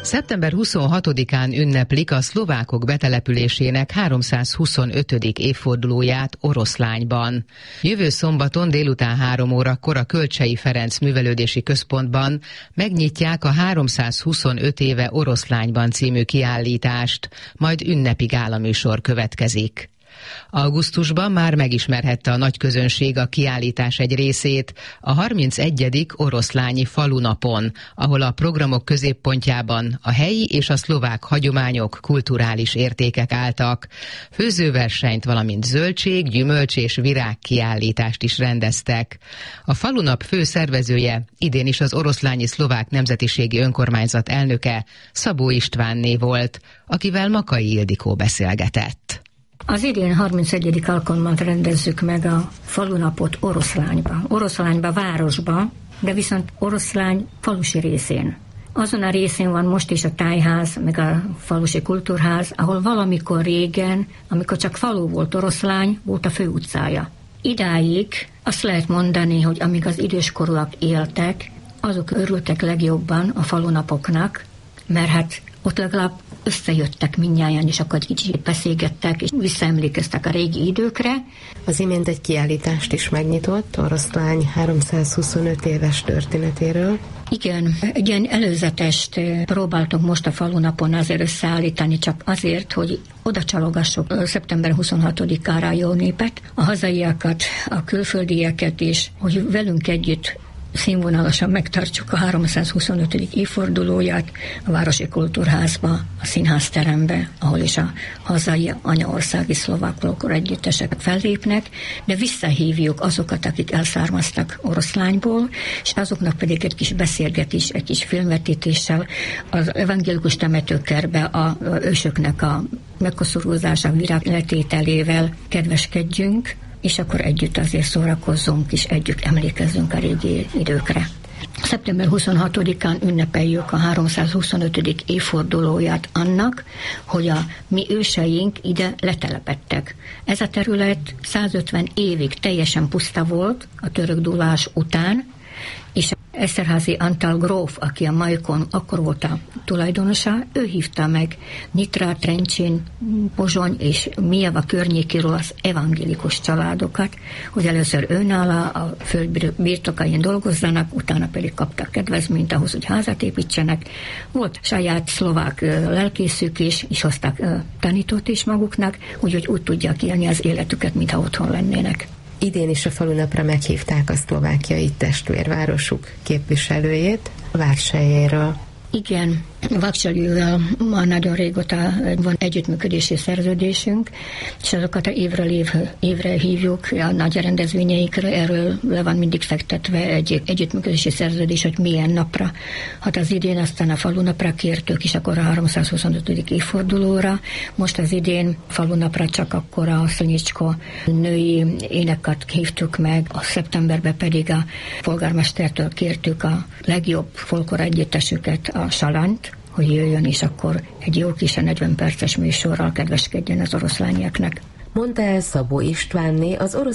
Szeptember 26-án ünneplik a szlovákok betelepülésének 325. évfordulóját Oroszlányban. Jövő szombaton délután 3 órakor a Kölcsey Ferenc Művelődési Központban megnyitják a 325 éve Oroszlányban című kiállítást, majd ünnepi gálaműsor következik. Augusztusban már megismerhette a nagy közönség a kiállítás egy részét a 31. oroszlányi falunapon, ahol a programok középpontjában a helyi és a szlovák hagyományok, kulturális értékek álltak. Főzőversenyt, valamint zöldség, gyümölcs és virág kiállítást is rendeztek. A falunap fő szervezője idén is az Oroszlányi Szlovák Nemzetiségi Önkormányzat elnöke, Szabó Istvánné volt, akivel Makai Ildikó beszélgetett. Az idén 31. alkalommal rendezzük meg a falunapot Oroszlányba. Oroszlányba városba, de viszont Oroszlány falusi részén. Azon a részén van most is a tájház, meg a falusi kultúrház, ahol valamikor régen, amikor csak falu volt Oroszlány, volt a főutcája. Idáig azt lehet mondani, hogy amíg az időskorúak éltek, azok örültek legjobban a falunapoknak, mert hát ott legalább összejöttek mindnyájan, és akkor kicsit beszélgettek, és visszaemlékeztek a régi időkre. Az imént egy kiállítást is megnyitott, Oroszlány 325 éves történetéről. Igen, egy ilyen előzetest próbáltunk most a falunapon azért összeállítani, csak azért, hogy oda csalogassuk szeptember 26-ára jó népet, a hazaiakat, a külföldieket is, hogy velünk együtt színvonalasan megtartsuk a 325. évfordulóját a Városi Kultúrházba, a színházterembe, ahol is a hazai anyaországi szlovák folklór együttesek fellépnek, de visszahívjuk azokat, akik elszármaztak Oroszlányból, és azoknak pedig egy kis beszélgetés, egy kis filmvetítéssel az evangélikus temetőkerbe a ősöknek a megkoszorúzása virágletételével kedveskedjünk, és akkor együtt azért szórakozzunk, és együtt emlékezzünk a régi időkre. Szeptember 26-án ünnepeljük a 325. évfordulóját annak, hogy a mi őseink ide letelepedtek. Ez a terület 150 évig teljesen puszta volt a török dúlás után, és Eszterházy Antal gróf, aki a Majkon akkor volt a tulajdonosa, ő hívta meg Nyitra, Trencsin, Pozsony és Mijava környékéről az evangélikus családokat, hogy először őnála a föld birtokain dolgozzanak, utána pedig kaptak kedvezményt ahhoz, hogy házat építsenek. Volt saját szlovák lelkészük is, és hozták tanítót is maguknak, úgyhogy úgy tudják élni az életüket, mintha otthon lennének. Idén is a falunapra meghívták a szlovákiai testvérvárosuk képviselőjét, Vágselyéről. Igen, Vakcsaliúval már nagyon régóta van együttműködési szerződésünk, és azokat a évről évre hívjuk a nagy rendezvényeikre, erről le van mindig fektetve egy együttműködési szerződés, hogy milyen napra. Hát az idén aztán a falunapra kértük, és akkor a 325. évfordulóra. Most az idén falunapra csak akkor a Szonyicska női éneket hívtuk meg, a szeptemberben pedig a polgármestertől kértük a legjobb folklór együttesüket, a Salant, hogy jöjjön, és akkor egy jó kis 40 perces műsorral kedveskedjen az oroszlányiaknak. Mondta el Szabó Istvánné, az